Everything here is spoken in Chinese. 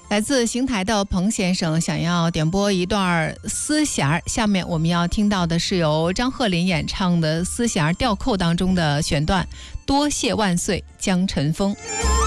来自邢台的彭先生想要点播一段《丝弦》，下面我们要听到的是由张鹤林演唱的《丝弦》调扣当中的选段《多谢万岁江晨风》。